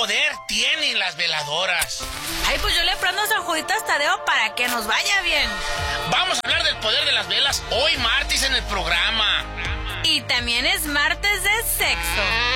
poder tienen las veladoras? Ay, pues yo le prendo a San Juditas Tadeo para que nos vaya bien. Vamos a hablar del poder de las velas hoy martes en el programa. Y también es martes de sexo.